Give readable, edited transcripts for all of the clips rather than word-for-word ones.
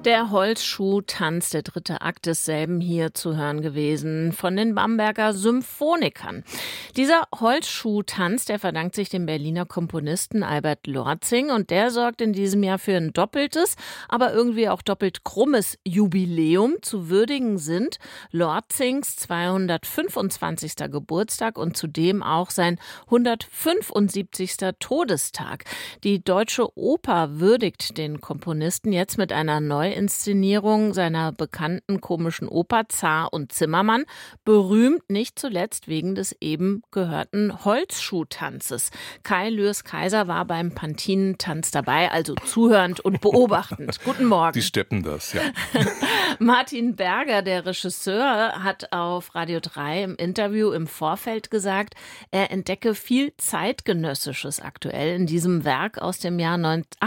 Der Holzschuhtanz, der dritte Akt desselben hier zu hören gewesen von den Bamberger Symphonikern. Dieser Holzschuhtanz, der verdankt sich dem Berliner Komponisten Albert Lorzing und der sorgt in diesem Jahr für ein doppeltes, aber irgendwie auch doppelt krummes Jubiläum. Zu würdigen sind Lorzings 225. Geburtstag und zudem auch sein 175. Todestag. Die Deutsche Oper würdigt den Komponisten jetzt mit einer Neuinszenierung seiner bekannten komischen Oper Zar und Zimmermann, berühmt nicht zuletzt wegen des eben gehörten Holzschuhtanzes. Kai Lührs-Kaiser war beim Pantinentanz dabei, also zuhörend und beobachtend. Guten Morgen. Die steppen das, ja. Martin Berger, der Regisseur, hat auf Radio 3 im Interview im Vorfeld gesagt, er entdecke viel Zeitgenössisches aktuell in diesem Werk aus dem Jahr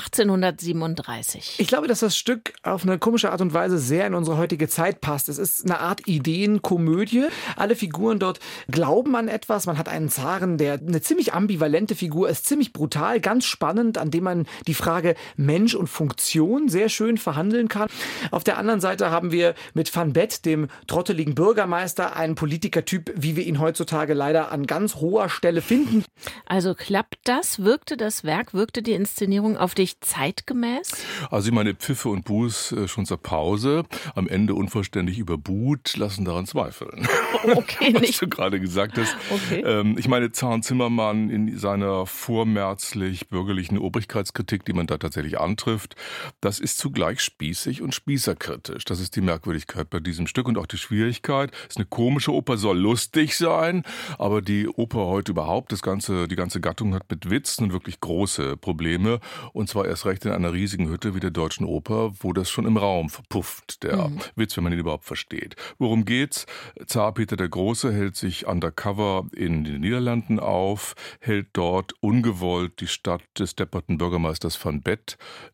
1837. Ich glaube, dass das Stück auf eine komische Art und Weise sehr in unsere heutige Zeit passt. Es ist eine Art Ideenkomödie. Alle Figuren dort glauben an etwas. Man hat einen Zaren, der eine ziemlich ambivalente Figur ist, ziemlich brutal, ganz spannend, an dem man die Frage Mensch und Funktion sehr schön verhandeln kann. Auf der anderen Seite haben wir mit Van Beth, dem trotteligen Bürgermeister, einen Politikertyp, wie wir ihn heutzutage leider an ganz hoher Stelle finden. Also klappt das? Wirkte die Inszenierung auf dich zeitgemäß? Also ich meine, Pfiffe und Buß schon zur Pause, am Ende unvollständig überbuht, lassen daran zweifeln. Okay, was nicht. du gerade gesagt hast. Okay. Ich meine, Zar und Zimmermann in seiner vormärzlich-bürgerlichen Obrigkeitskritik, die man da tatsächlich antrifft, das ist zugleich spießig und spießerkritisch. Das ist die Merkwürdigkeit bei diesem Stück und auch die Schwierigkeit. Es ist eine komische Oper, soll lustig sein, aber die Oper heute überhaupt, die ganze Gattung hat mit Witz nun wirklich große Probleme und zwar erst recht in einer riesigen Hütte wie der Deutschen Oper, wo das schon im Raum verpufft, der Witz, wenn man ihn überhaupt versteht. Worum geht's? Zar Peter der Große hält sich undercover in den Niederlanden auf, hält dort ungewollt die Stadt des depperten Bürgermeisters Van Beth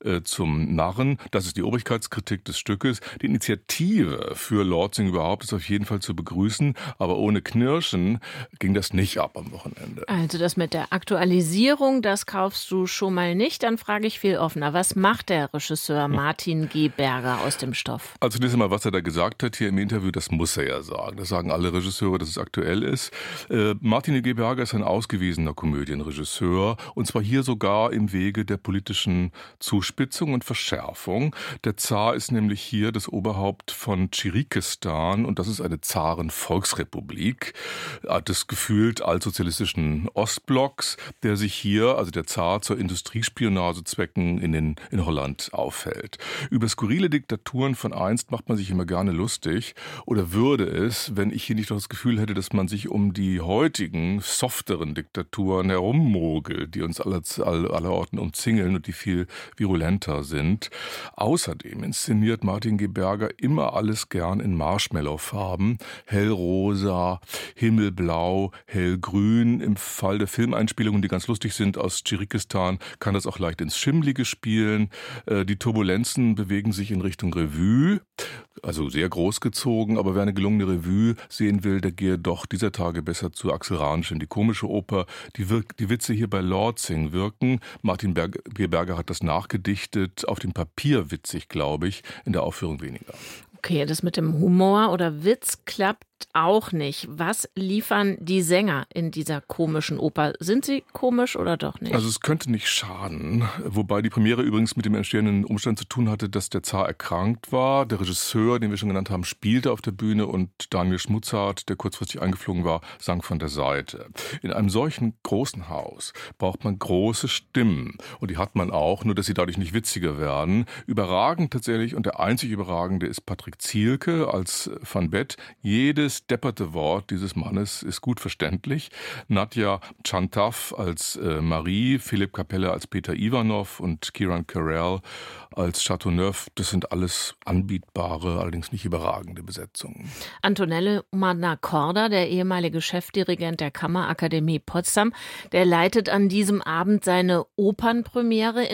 zum Narren. Das ist die Obrigkeitskritik des Stückes. Die Initiative für Lorzing überhaupt ist auf jeden Fall zu begrüßen, aber ohne Knirschen ging das nicht ab am Wochenende. Also das mit der Aktualisierung, das kaufst du schon mal nicht. Dann frage ich viel offener. Was macht der Regisseur Martin G. Berger aus dem Stoff? Also zunächst einmal, was er da gesagt hat hier im Interview, das muss er ja sagen. Das sagen alle Regisseure, dass es aktuell ist. Martin G. Berger ist ein ausgewiesener Komödienregisseur und zwar hier sogar im Wege der politischen Zuspitzung und Verschärfung. Der Zar ist nämlich hier das Oberhaupt von Tschirikistan und das ist eine Zaren-Volksrepublik des gefühlt altsozialistischen Ostblocks, der sich hier, also der Zar, zur Industriespionagezwecken in Holland aufhält. Über skurrile Diktaturen von einst macht man sich immer gerne lustig oder würde es, wenn ich hier nicht das Gefühl hätte, dass man sich um die heutigen, softeren Diktaturen herummogelt, die uns allerorten umzingeln und die viel virulenter sind. Außerdem inszeniert Martin G. Berger immer alles gern in Marshmallow-Farben. Hellrosa, himmelblau, hellgrün. Im Fall der Filmeinspielungen, die ganz lustig sind aus Tschirikistan, kann das auch leicht ins Schimmlige spielen. Die Turbulenzen bewegen sich in Richtung Revue, also sehr groß gezogen, aber wer eine gelungene Revue sehen will, der gehe doch dieser Tage besser zu Axel Ranisch in die komische Oper. Die Witze hier bei Lorzing wirken. Martin G. Berger hat das nachgedichtet, auf dem Papier witzig, glaube ich, in der Aufführung weniger. Okay, das mit dem Humor oder Witz klappt auch nicht. Was liefern die Sänger in dieser komischen Oper? Sind sie komisch oder doch nicht? Also es könnte nicht schaden, wobei die Premiere übrigens mit dem entstehenden Umstand zu tun hatte, dass der Zar erkrankt war. Der Regisseur, den wir schon genannt haben, spielte auf der Bühne und Daniel Schmutzart, der kurzfristig eingeflogen war, sang von der Seite. In einem solchen großen Haus braucht man große Stimmen und die hat man auch, nur dass sie dadurch nicht witziger werden. Überragend tatsächlich und der einzig Überragende ist Patrick Zielke als Van Beth. Jedes depperte Wort dieses Mannes ist gut verständlich. Nadja Chantav als Marie, Philipp Kapelle als Peter Ivanov und Kieran Carell als Chateauneuf. Das sind alles anbietbare, allerdings nicht überragende Besetzungen. Antonello Manacorda, der ehemalige Chefdirigent der Kammerakademie Potsdam, der leitet an diesem Abend seine Opernpremiere in